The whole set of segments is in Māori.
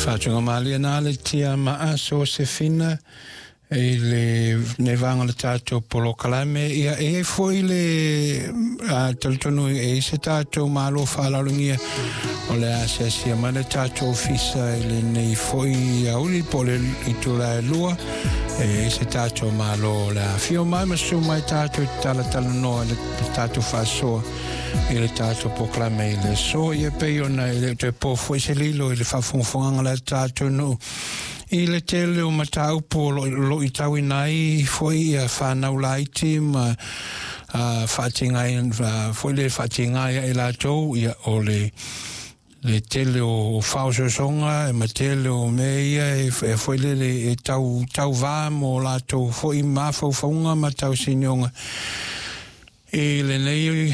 Whātunga Mālia nā le tia maa so se whina e le nevanga le tātou polo kalame ia e foi le talutonu e se tātou mālo whālaurungia o le asesia ma le tātou fisa e le nei foi auli po le itula e lua e se tātou mālo le whio mai masu mai tātou tala noa le tātou whasoa e le tātou po kalame le so ia pei ona e le te po foi se lilo e le whawhongwhonganga le tātou no I le tele o matau po lo I tau nai foi a whanau laiti ma whatingai foi le whatingai e la tau ia o le tele o whaososonga e ma tele o meia e foi le tau vā mo la tau foi mawhau whaunga ma tau sinionga e le nei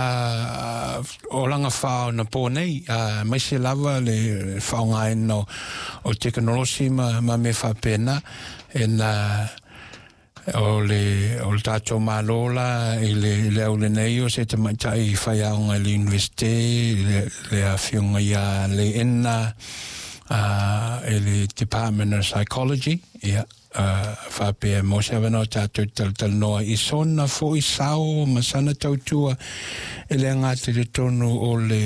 o langa whao na pō nei mai se lava le whaonga no o teknolosi ma me whapena e na o le tātou mālola e le au le nei o se te maitai whaiaonga le universite le a whiunga ia le ena e le Department of Psychology ia whapea mo se avana o tātou tal noa I sona fo I sao masana tautua e le ngāti le tonu o le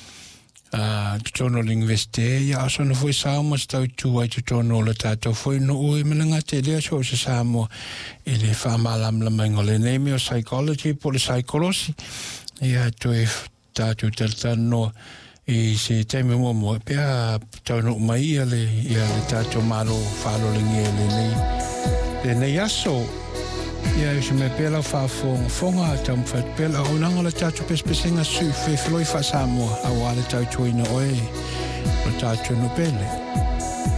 tono lingveste ia sona fo I sao mas tautua I tono o le tātou fo no ui mana ngāti lea so se samo I le whamalamla le name o psychology po le psycholosi ia toi tātou tal noa I se taime mo pea tau no mai ia le tātou malo whalolingi le nei aso ia se me pela whafonga tam what pela o nanga le tātou pespesenga su whewhiloi whasamoa a wale tau tuina oe o tātou no pele